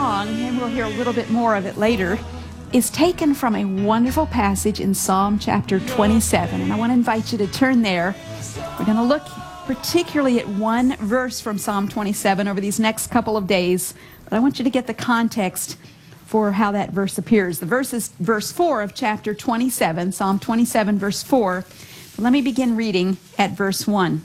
song, and we'll hear a little bit more of it later, is taken from a wonderful passage in Psalm chapter 27. And I want to invite you to turn there. We're going to look particularly at one verse from Psalm 27 over these next couple of days. But I want you to get the context for how that verse appears. The verse is verse 4 of chapter 27, Psalm 27, verse 4. But let me begin reading at verse 1.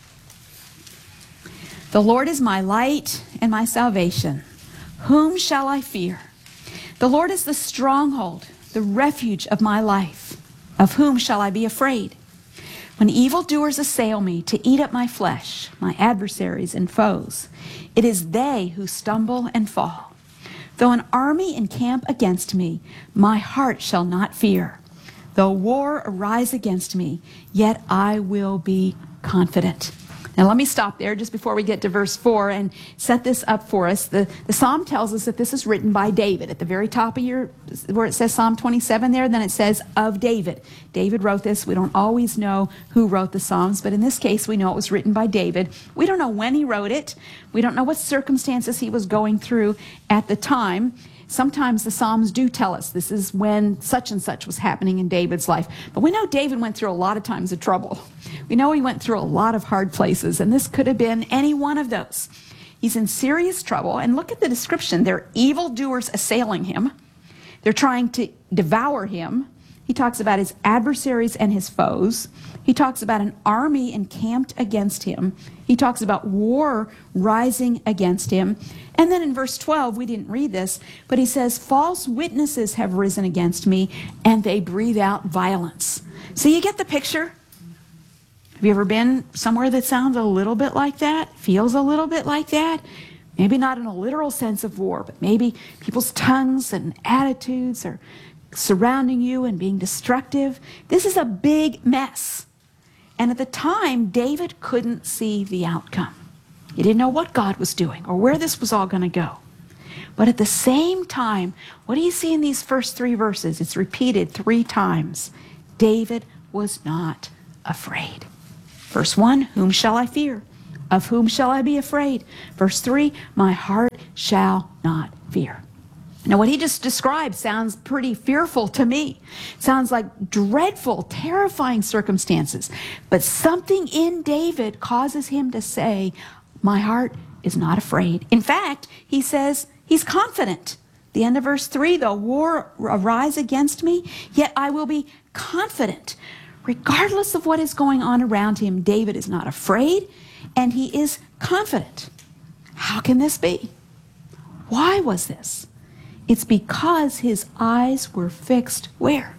The Lord is my light and my salvation. Whom shall I fear? The Lord is the stronghold, the refuge of my life. Of whom shall I be afraid? When evildoers assail me to eat up my flesh, my adversaries and foes, it is they who stumble and fall. Though an army encamp against me, my heart shall not fear. Though war arise against me, yet I will be confident. Now let me stop there just before we get to verse 4 and set this up for us. The psalm tells us that this is written by David. At the very top of where it says Psalm 27 there, then it says of David. David wrote this. We don't always know who wrote the Psalms, but in this case we know it was written by David. We don't know when he wrote it. We don't know what circumstances he was going through at the time. Sometimes the Psalms do tell us this is when such and such was happening in David's life. But we know David went through a lot of times of trouble. We know he went through a lot of hard places, and this could have been any one of those. He's in serious trouble, and look at the description. There are evildoers assailing him. They're trying to devour him. He talks about his adversaries and his foes. He talks about an army encamped against him. He talks about war rising against him. And then in verse 12, we didn't read this, but he says, false witnesses have risen against me, and they breathe out violence. So you get the picture? Have you ever been somewhere that sounds a little bit like that? Feels a little bit like that? Maybe not in a literal sense of war, but maybe people's tongues and attitudes are surrounding you and being destructive. This is a big mess. And at the time, David couldn't see the outcome. He didn't know what God was doing or where this was all going to go. But at the same time, what do you see in these first 3 verses? It's repeated 3 times. David was not afraid. Verse 1, whom shall I fear? Of whom shall I be afraid? Verse 3, my heart shall not fear. Now, what he just described sounds pretty fearful to me. Sounds like dreadful, terrifying circumstances. But something in David causes him to say, my heart is not afraid. In fact, he says he's confident. The end of verse 3, though war arise against me, yet I will be confident. Regardless of what is going on around him, David is not afraid, and he is confident. How can this be? Why was this? It's because his eyes were fixed where?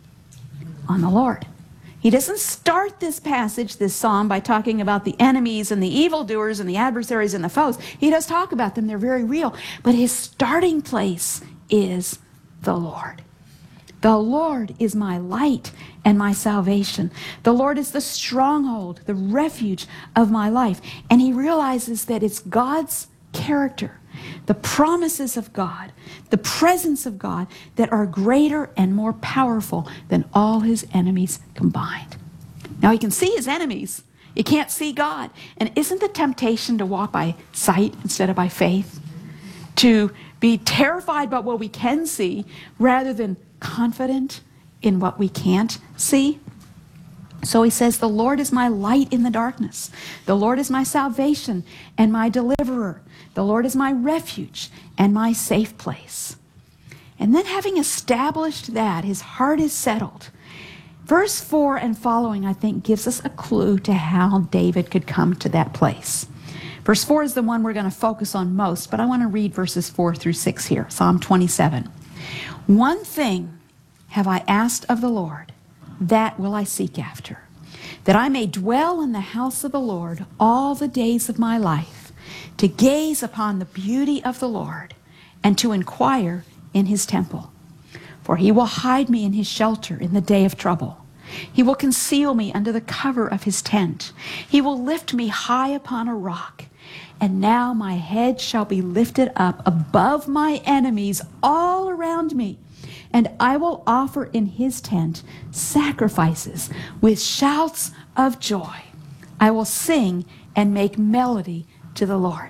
On the Lord. He doesn't start this passage, this psalm, by talking about the enemies and the evildoers and the adversaries and the foes. He does talk about them. They're very real. But his starting place is the Lord. The Lord is my light and my salvation. The Lord is the stronghold, the refuge of my life. And he realizes that it's God's character, the promises of God, the presence of God that are greater and more powerful than all his enemies combined. Now he can see his enemies. You can't see God. And isn't the temptation to walk by sight instead of by faith? To be terrified about what we can see rather than confident in what we can't see? So he says, the Lord is my light in the darkness. The Lord is my salvation and my deliverer. The Lord is my refuge and my safe place. And then having established that, his heart is settled. Verse 4 and following, I think, gives us a clue to how David could come to that place. Verse 4 is the one we're going to focus on most, but I want to read verses 4 through 6 here, Psalm 27. One thing have I asked of the Lord, that will I seek after, that I may dwell in the house of the Lord all the days of my life, to gaze upon the beauty of the Lord, and to inquire in his temple. For he will hide me in his shelter in the day of trouble. He will conceal me under the cover of his tent. He will lift me high upon a rock. And now my head shall be lifted up above my enemies all around me. And I will offer in his tent sacrifices with shouts of joy. I will sing and make melody to the Lord.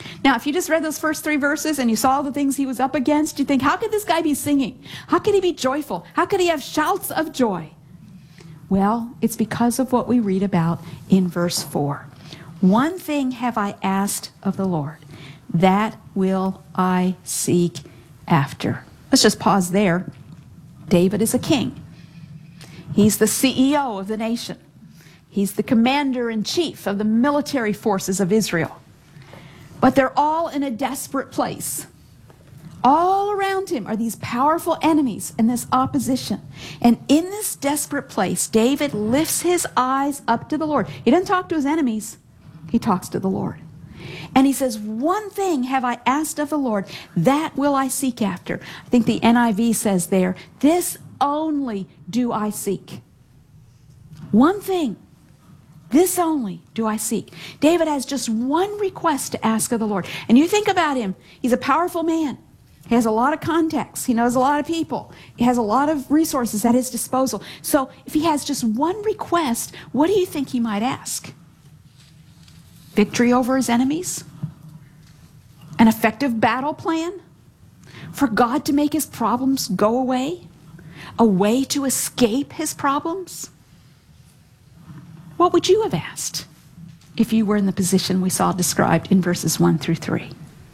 Now, if you just read those first 3 verses and you saw the things he was up against, you think, how could this guy be singing? How could he be joyful? How could he have shouts of joy? Well, it's because of what we read about in verse 4. One thing have I asked of the Lord, that will I seek after. Let's just pause there. David is a king. He's the CEO of the nation. He's the commander-in-chief of the military forces of Israel. But they're all in a desperate place. All around him are these powerful enemies and this opposition. And in this desperate place, David lifts his eyes up to the Lord. He doesn't talk to his enemies. He talks to the Lord. And he says, one thing have I asked of the Lord, that will I seek after. I think the NIV says there, this only do I seek. One thing, this only do I seek. David has just one request to ask of the Lord. And you think about him, he's a powerful man. He has a lot of contacts. He knows a lot of people. He has a lot of resources at his disposal. So if he has just one request, what do you think he might ask? Victory over his enemies? An effective battle plan? For God to make his problems go away? A way to escape his problems? What would you have asked if you were in the position we saw described in verses 1 through 3?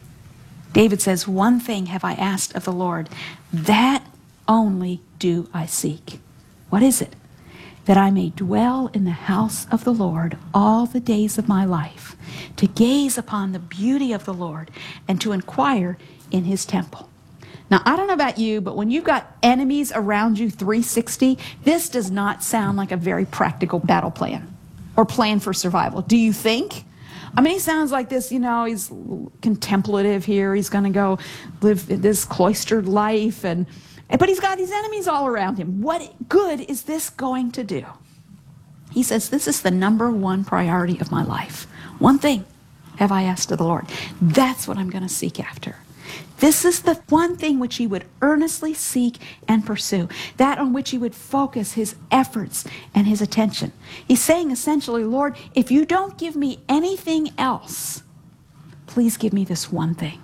David says, one thing have I asked of the Lord, that only do I seek. What is it? That I may dwell in the house of the Lord all the days of my life, to gaze upon the beauty of the Lord and to inquire in his temple. Now, I don't know about you, but when you've got enemies around you 360, this does not sound like a very practical battle plan or plan for survival. Do you think? I mean, he sounds like this, he's contemplative here. He's going to go live this cloistered life, but he's got these enemies all around him. What good is this going to do? He says, this is the number one priority of my life. One thing have I asked of the Lord. That's what I'm going to seek after. This is the one thing which he would earnestly seek and pursue, that on which he would focus his efforts and his attention. He's saying essentially, Lord, if you don't give me anything else, please give me this one thing.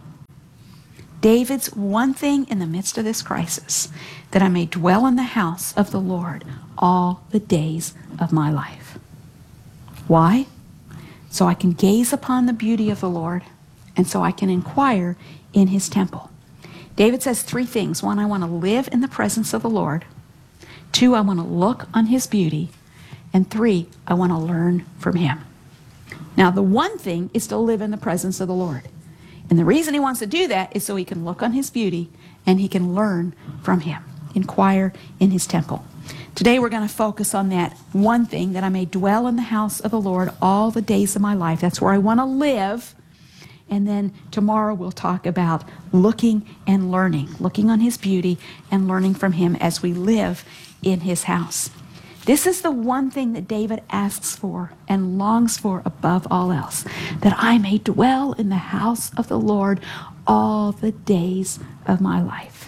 David's one thing in the midst of this crisis, that I may dwell in the house of the Lord all the days of my life. Why? So I can gaze upon the beauty of the Lord, and so I can inquire in his temple. David says 3 things. 1, I want to live in the presence of the Lord. 2, I want to look on his beauty. And 3, I want to learn from him. Now, the one thing is to live in the presence of the Lord. And the reason he wants to do that is so he can look on his beauty and he can learn from him, inquire in his temple. Today we're going to focus on that one thing, that I may dwell in the house of the Lord all the days of my life. That's where I want to live. And then tomorrow we'll talk about looking and learning, looking on his beauty and learning from him as we live in his house. This is the one thing that David asks for and longs for above all else, that I may dwell in the house of the Lord all the days of my life.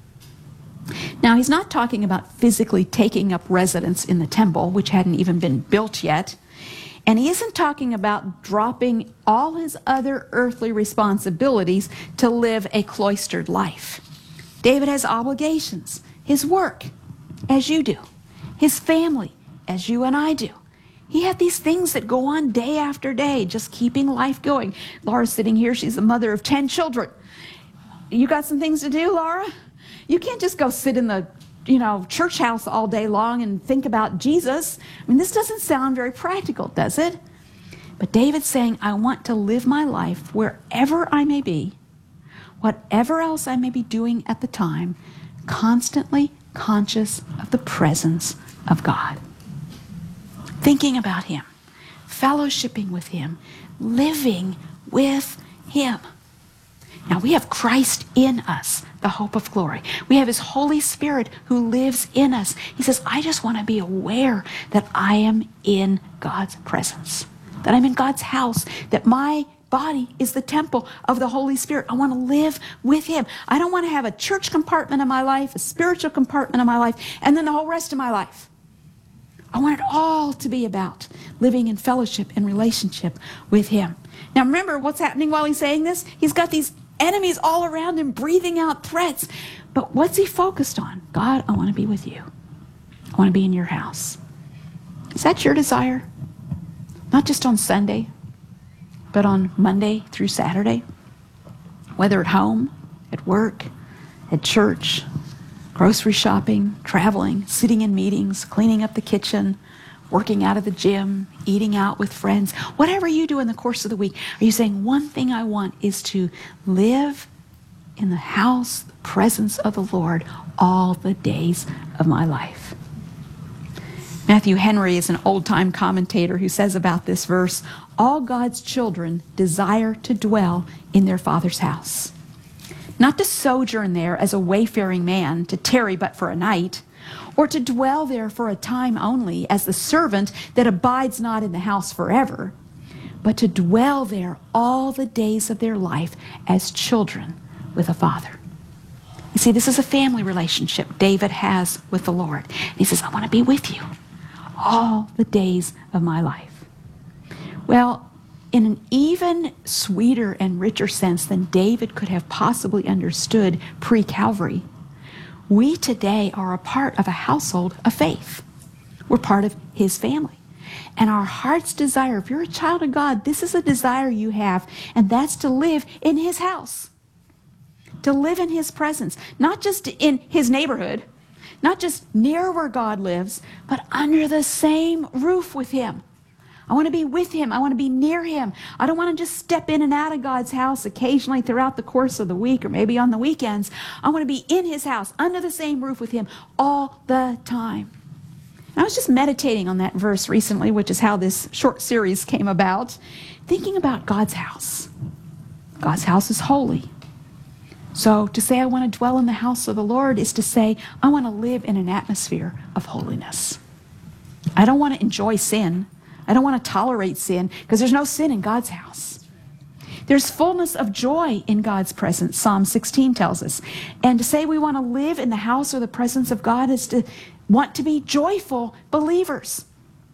Now, he's not talking about physically taking up residence in the temple, which hadn't even been built yet. And he isn't talking about dropping all his other earthly responsibilities to live a cloistered life. David has obligations, his work, as you do, his family, as you and I do. He had these things that go on day after day, just keeping life going. Laura's sitting here. She's the mother of 10 children. You got some things to do, Laura? You can't just go sit in the church house all day long and think about Jesus. I mean, this doesn't sound very practical, does it? But David's saying, I want to live my life wherever I may be, whatever else I may be doing at the time, constantly conscious of the presence of God. Thinking about him, fellowshipping with him, living with him. Now, we have Christ in us, the hope of glory. We have his Holy Spirit who lives in us. He says, I just want to be aware that I am in God's presence, that I'm in God's house, that my body is the temple of the Holy Spirit. I want to live with him. I don't want to have a church compartment of my life, a spiritual compartment of my life, and then the whole rest of my life. I want it all to be about living in fellowship and relationship with him. Now remember what's happening while he's saying this? He's got these enemies all around him breathing out threats. But what's he focused on? God, I want to be with you. I want to be in your house. Is that your desire? Not just on Sunday, but on Monday through Saturday? Whether at home, at work, at church, grocery shopping, traveling, sitting in meetings, cleaning up the kitchen, working out of the gym, eating out with friends, whatever you do in the course of the week, are you saying one thing I want is to live in the house, the presence of the Lord all the days of my life? Matthew Henry is an old-time commentator who says about this verse, all God's children desire to dwell in their Father's house. Not to sojourn there as a wayfaring man, to tarry but for a night, or to dwell there for a time only as the servant that abides not in the house forever, but to dwell there all the days of their life as children with a father. You see, this is a family relationship David has with the Lord. And he says, I want to be with you all the days of my life. Well, in an even sweeter and richer sense than David could have possibly understood pre-Calvary, we today are a part of a household of faith. We're part of his family. And our heart's desire, if you're a child of God, this is a desire you have, and that's to live in his house. To live in his presence, not just in his neighborhood, not just near where God lives, but under the same roof with him. I want to be with him. I want to be near him. I don't want to just step in and out of God's house occasionally throughout the course of the week or maybe on the weekends. I want to be in his house, under the same roof with him all the time. And I was just meditating on that verse recently, which is how this short series came about, thinking about God's house. God's house is holy. So to say I want to dwell in the house of the Lord is to say I want to live in an atmosphere of holiness. I don't want to enjoy sin. I don't want to tolerate sin because there's no sin in God's house. There's fullness of joy in God's presence, Psalm 16 tells us. And to say we want to live in the house or the presence of God is to want to be joyful believers.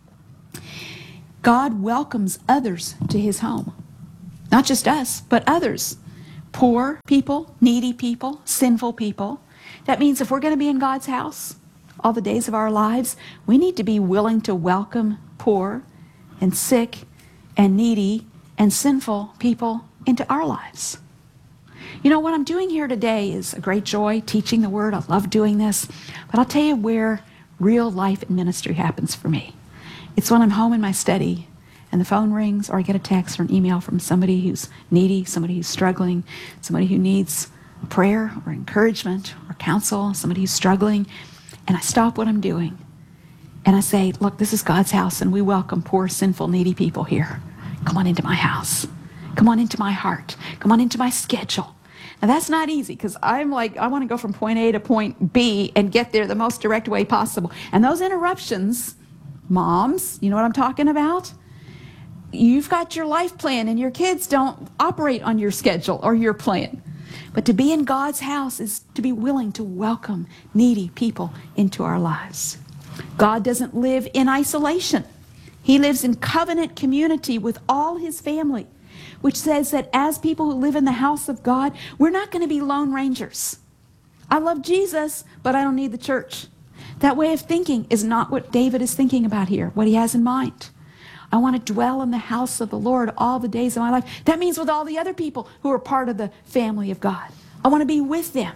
God welcomes others to his home. Not just us, but others. Poor people, needy people, sinful people. That means if we're going to be in God's house all the days of our lives, we need to be willing to welcome poor and sick and needy and sinful people into our lives. You know, what I'm doing here today is a great joy, teaching the Word. I love doing this. But I'll tell you where real life and ministry happens for me. It's when I'm home in my study and the phone rings or I get a text or an email from somebody who's needy, somebody who's struggling, somebody who needs prayer or encouragement or counsel, somebody who's struggling. And I stop what I'm doing and I say, look, this is God's house and we welcome poor, sinful, needy people here. Come on into my house. Come on into my heart. Come on into my schedule. Now that's not easy because I'm like, I want to go from point A to point B and get there the most direct way possible. And those interruptions, moms, you know what I'm talking about? You've got your life plan and your kids don't operate on your schedule or your plan. But to be in God's house is to be willing to welcome needy people into our lives. God doesn't live in isolation. He lives in covenant community with all his family, which says that as people who live in the house of God, we're not going to be lone rangers. I love Jesus, but I don't need the church. That way of thinking is not what David is thinking about here, what he has in mind. I want to dwell in the house of the Lord all the days of my life. That means with all the other people who are part of the family of God. I want to be with them.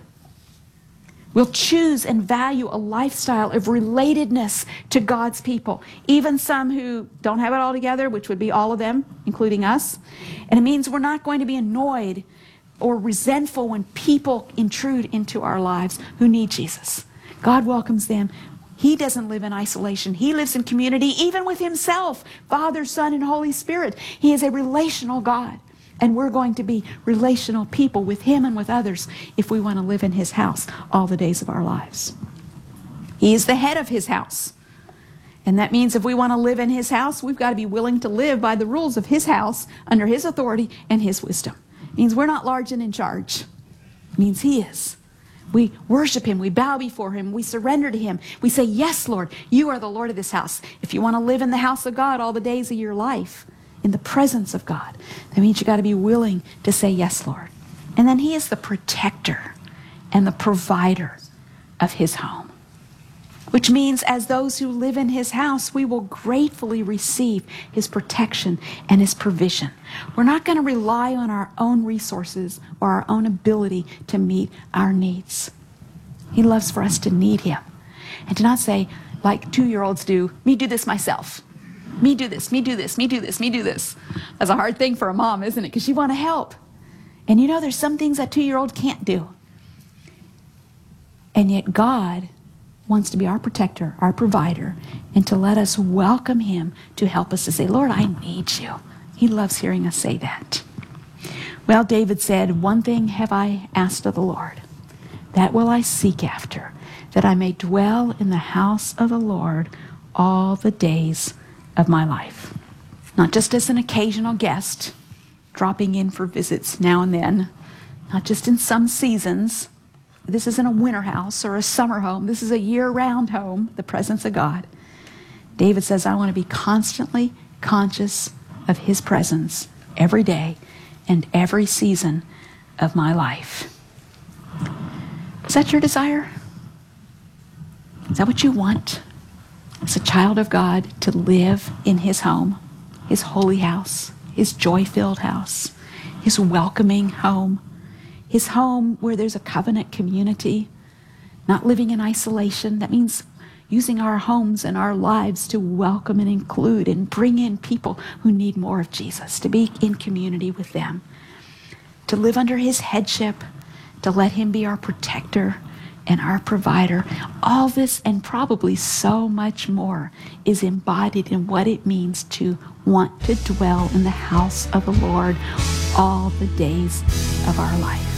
We'll choose and value a lifestyle of relatedness to God's people, even some who don't have it all together, which would be all of them, including us. And it means we're not going to be annoyed or resentful when people intrude into our lives who need Jesus. God welcomes them. He doesn't live in isolation. He lives in community, even with himself, Father, Son, and Holy Spirit. He is a relational God. And we're going to be relational people with him and with others if we want to live in his house all the days of our lives. He is the head of his house. And that means if we want to live in his house, we've got to be willing to live by the rules of his house under his authority and his wisdom. It means we're not large and in charge. It means he is. We worship him. We bow before him. We surrender to him. We say, yes, Lord, you are the Lord of this house. If you want to live in the house of God all the days of your life, in the presence of God, that means you got to be willing to say, yes, Lord. And then he is the protector and the provider of his home, which means as those who live in his house, we will gratefully receive his protection and his provision. We're not going to rely on our own resources or our own ability to meet our needs. He loves for us to need him and to not say, like 2-year-olds do, me do this myself. Me do this, me do this, me do this, me do this. That's a hard thing for a mom, isn't it? Because you want to help. And you know, there's some things that 2-year-old can't do. And yet God wants to be our protector, our provider, and to let us welcome him to help us to say, Lord, I need you. He loves hearing us say that. Well, David said, one thing have I asked of the Lord, that will I seek after, that I may dwell in the house of the Lord all the days of my life. Not just as an occasional guest, dropping in for visits now and then, not just in some seasons. This isn't a winter house or a summer home. This is a year-round home, the presence of God. David says, I want to be constantly conscious of his presence every day and every season of my life. Is that your desire? Is that what you want as a child of God, to live in his home, his holy house, his joy-filled house, his welcoming home, his home where there's a covenant community, not living in isolation? That means using our homes and our lives to welcome and include and bring in people who need more of Jesus, to be in community with them, to live under his headship, to let him be our protector and our provider. All this and probably so much more is embodied in what it means to want to dwell in the house of the Lord all the days of our life.